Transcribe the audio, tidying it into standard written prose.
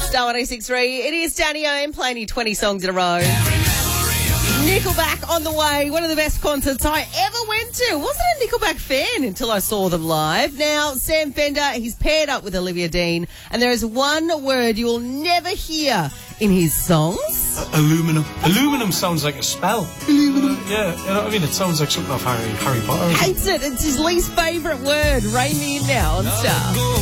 Star 106.3. It is Danny O playing you 20 songs in a row. Nickelback on the way. One of the best concerts I ever went to. Wasn't a Nickelback fan until I saw them live. Now, Sam Fender, he's paired up with Olivia Dean, and there is one word you will never hear in his songs. Aluminum. Aluminum sounds like a spell. Aluminum. Yeah, you know what I mean? It sounds like something off Harry Potter. Hates it. It's his least favourite word. Rain me in now on Star.